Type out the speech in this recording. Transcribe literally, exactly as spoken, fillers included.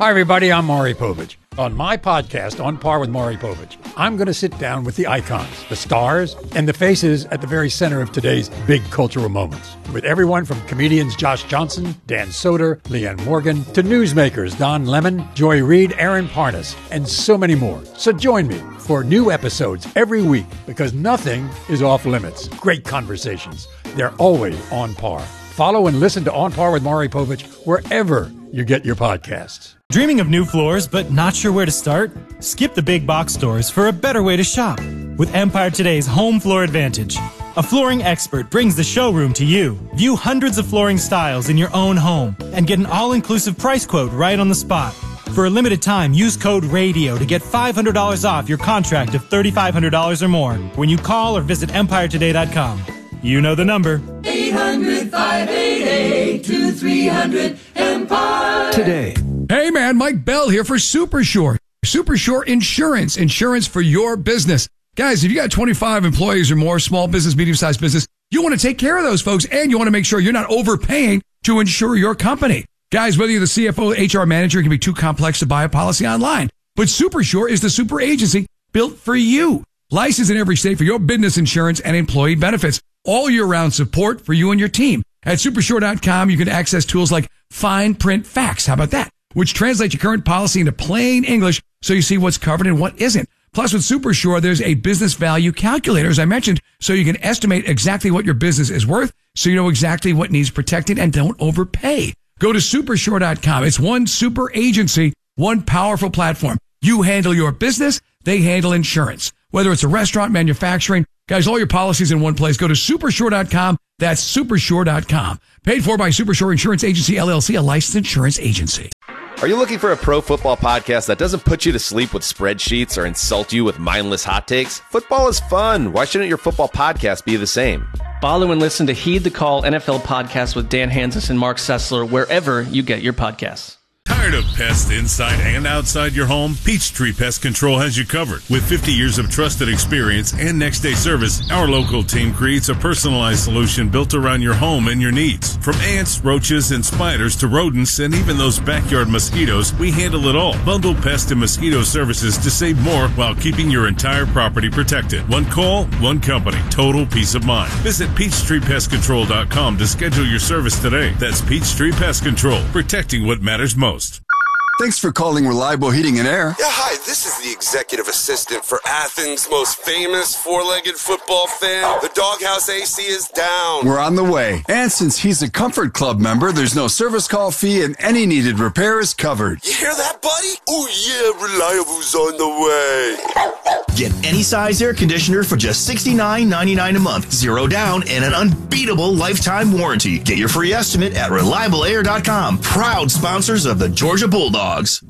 Hi, everybody. I'm Maury Povich. On my podcast, On Par with Maury Povich, I'm going to sit down with the icons, the stars, and the faces at the very center of today's big cultural moments. With everyone from comedians Josh Johnson, Dan Soder, Leanne Morgan, to newsmakers Don Lemon, Joy Reid, Aaron Parnas, and so many more. So join me for new episodes every week because nothing is off limits. Great conversations. They're always on par. Follow and listen to On Par with Maury Povich wherever you get your podcasts. Dreaming of new floors but not sure where to start? Skip the big box stores for a better way to shop with Empire Today's Home Floor Advantage. A flooring expert brings the showroom to you. View hundreds of flooring styles in your own home and get an all-inclusive price quote right on the spot. For a limited time, use code RADIO to get five hundred dollars off your contract of three thousand five hundred dollars or more when you call or visit empire today dot com. You know the number. eight hundred, five eight eight, two three hundred, Empire. Today. Hey man, Mike Bell here for Super Shore. Super Shore Insurance. Insurance for your business. Guys, if you got twenty-five employees or more, small business, medium-sized business, you want to take care of those folks and you want to make sure you're not overpaying to insure your company. Guys, whether you're the C F O, H R manager, it can be too complex to buy a policy online. But Super Shore is the super agency built for you. Licensed in every state for your business insurance and employee benefits. All year-round support for you and your team. At supershore dot com, you can access tools like Fine Print Facts. How about that? Which translates your current policy into plain English so you see what's covered and what isn't. Plus, with Supershore, there's a business value calculator, as I mentioned, so you can estimate exactly what your business is worth so you know exactly what needs protecting and don't overpay. Go to supershore dot com. It's one super agency, one powerful platform. You handle your business, they handle insurance. Whether it's a restaurant, manufacturing, guys, all your policies in one place. Go to supershore dot com. That's supershore dot com. Paid for by Supershore Insurance Agency, L L C, a licensed insurance agency. Are you looking for a pro football podcast that doesn't put you to sleep with spreadsheets or insult you with mindless hot takes? Football is fun. Why shouldn't your football podcast be the same? Follow and listen to Heed the Call N F L podcast with Dan Hansis and Mark Sessler wherever you get your podcasts. Tired of pests inside and outside your home? Peachtree Pest Control has you covered. With fifty years of trusted experience and next-day service, our local team creates a personalized solution built around your home and your needs. From ants, roaches, and spiders to rodents and even those backyard mosquitoes, we handle it all. Bundle pest and mosquito services to save more while keeping your entire property protected. One call, one company, total peace of mind. Visit peachtree pest control dot com to schedule your service today. That's Peachtree Pest Control, protecting what matters most. Thanks for calling Reliable Heating and Air. Yeah, hi, this is the executive assistant for Athens' most famous four-legged football fan. The Doghouse A C is down. We're on the way. And since he's a Comfort Club member, there's no service call fee and any needed repair is covered. You hear that, buddy? Oh, yeah, Reliable's on the way. Get any size air conditioner for just sixty-nine ninety-nine a month, zero down, and an unbeatable lifetime warranty. Get your free estimate at reliable air dot com. Proud sponsors of the Georgia Bulldogs.